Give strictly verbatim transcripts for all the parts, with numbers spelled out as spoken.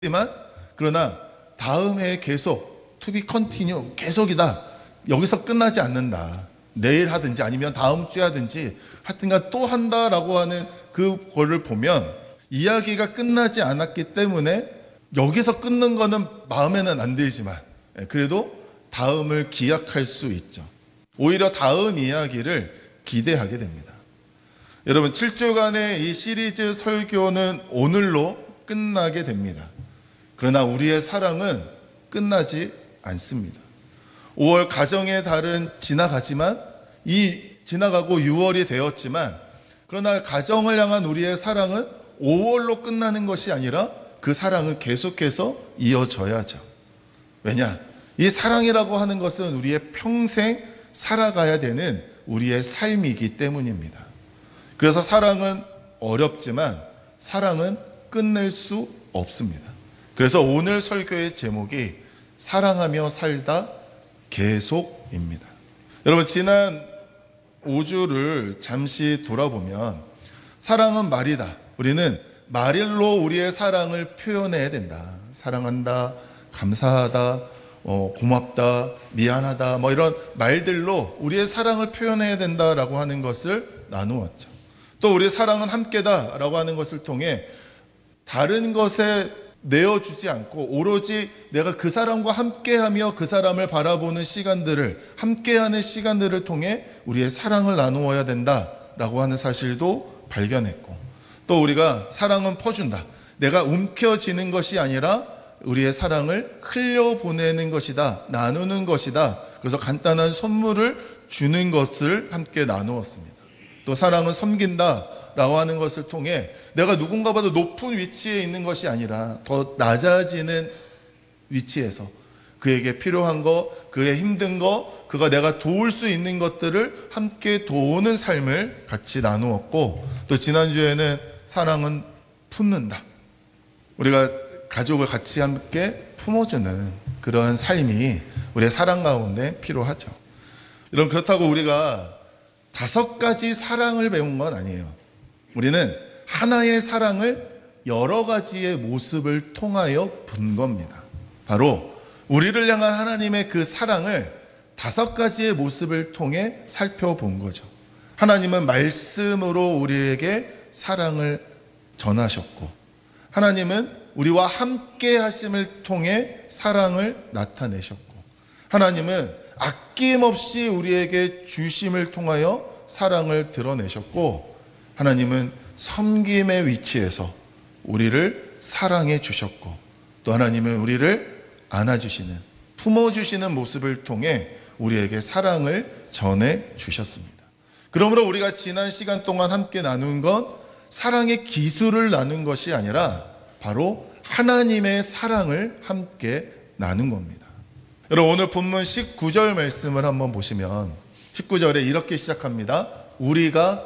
하지만 그러나 다음에 계속 to be continue 계속이다. 여기서 끝나지 않는다. 내일 하든지 아니면 다음 주에 하든지 하여튼간 또 한다라고 하는 그거를 보면 이야기가 끝나지 않았기 때문에 여기서 끊는 거는 마음에는 안 들지만 그래도 다음을 기약할 수 있죠. 오히려 다음 이야기를 기대하게 됩니다. 여러분 칠 주간의 이 시리즈 설교는 오늘로 끝나게 됩니다. 그러나 우리의 사랑은 끝나지 않습니다. 오월 가정의 달은 지나가지만 이 지나가고 유월이 되었지만 그러나 가정을 향한 우리의 사랑은 오월로 끝나는 것이 아니라 그 사랑은 계속해서 이어져야죠. 왜냐? 이 사랑이라고 하는 것은 우리의 평생 살아가야 되는 우리의 삶이기 때문입니다. 그래서 사랑은 어렵지만 사랑은 끝낼 수 없습니다. 그래서 오늘 설교의 제목이 사랑하며 살다 계속입니다. 여러분 지난 오 주를 잠시 돌아보면 사랑은 말이다. 우리는 말로 우리의 사랑을 표현해야 된다. 사랑한다, 감사하다, 어, 고맙다, 미안하다 뭐 이런 말들로 우리의 사랑을 표현해야 된다라고 하는 것을 나누었죠. 또 우리의 사랑은 함께다 라고 하는 것을 통해 다른 것에 내어주지 않고 오로지 내가 그 사람과 함께하며 그 사람을 바라보는 시간들을 함께하는 시간들을 통해 우리의 사랑을 나누어야 된다라고 하는 사실도 발견했고 또 우리가 사랑은 퍼준다. 내가 움켜쥐는 것이 아니라 우리의 사랑을 흘려보내는 것이다. 나누는 것이다. 그래서 간단한 선물을 주는 것을 함께 나누었습니다. 또 사랑은 섬긴다 라고 하는 것을 통해 내가 누군가보다 높은 위치에 있는 것이 아니라 더 낮아지는 위치에서 그에게 필요한 거, 그의 힘든 거, 그가 내가 도울 수 있는 것들을 함께 도우는 삶을 같이 나누었고 또 지난주에는 사랑은 품는다. 우리가 가족을 같이 함께 품어주는 그런 삶이 우리의 사랑 가운데 필요하죠. 여러분 그렇다고 우리가 다섯 가지 사랑을 배운 건 아니에요. 우리는 하나의 사랑을 여러 가지의 모습을 통하여 본 겁니다. 바로 우리를 향한 하나님의 그 사랑을 다섯 가지의 모습을 통해 살펴본 거죠. 하나님은 말씀으로 우리에게 사랑을 전하셨고 하나님은 우리와 함께 하심을 통해 사랑을 나타내셨고 하나님은 아낌없이 우리에게 주심을 통하여 사랑을 드러내셨고 하나님은 섬김의 위치에서 우리를 사랑해 주셨고 또 하나님은 우리를 안아주시는 품어주시는 모습을 통해 우리에게 사랑을 전해 주셨습니다. 그러므로 우리가 지난 시간 동안 함께 나눈 건 사랑의 기술을 나눈 것이 아니라 바로 하나님의 사랑을 함께 나눈 겁니다. 여러분 오늘 본문 십구 절 말씀을 한번 보시면 십구 절에 이렇게 시작합니다. 우리가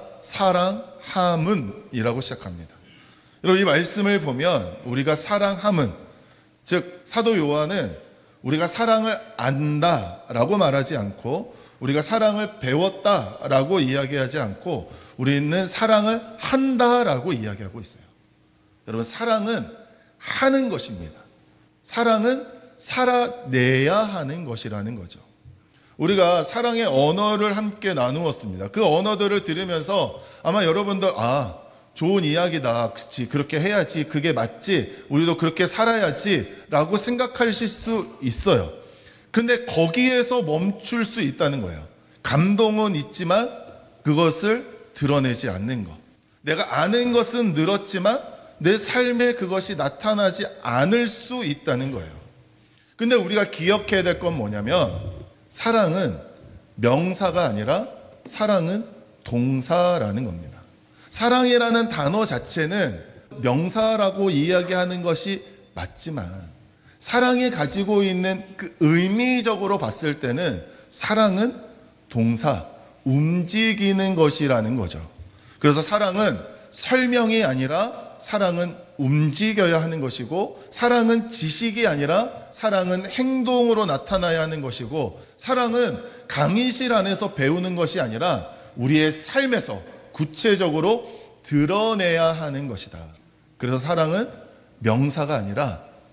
사랑함은 이라고 시작합니다. 여러분 이 말씀을 보면 우리가 사랑함은 즉 사도 요한은 우리가 사랑을 안다라고 말하지 않고 우리가 사랑을 배웠다라고 이야기하지 않고 우리는 사랑을 한다라고 이야기하고 있어요. 여러분 사랑은 하는 것입니다. 사랑은 살아내야 하는 것이라는 거죠. 우리가 사랑의 언어를 함께 나누었습니다. 그 언어들을 들으면서 아마 여러분들 아 좋은 이야기다. 그치 그렇게 해야지. 그게 맞지. 우리도 그렇게 살아야지 라고 생각하실 수 있어요. 그런데 거기에서 멈출 수 있다는 거예요. 감동은 있지만 그것을 드러내지 않는 것. 내가 아는 것은 늘었지만 내 삶에 그것이 나타나지 않을 수 있다는 거예요. 근데 우리가 기억해야 될 건 뭐냐면 사랑은 명사가 아니라 사랑은 동사라는 겁니다. 사랑이라는 단어 자체는 명사라고 이야기하는 것이 맞지만 사랑이 가지고 있는 그 의미적으로 봤을 때는 사랑은 동사, 움직이는 것이라는 거죠. 그래서 사랑은 설명이 아니라 사랑은 움직여야 하는 것이고 사랑은 지식이 아니라 사랑은 행동으로 나타나야 하는 것이고 사랑은 강의실 안에서 배우는 것이 아니라 우리의 삶에서 구체적으로 드러내야 하는 것이다. 그래서 사랑은 명사가 아니라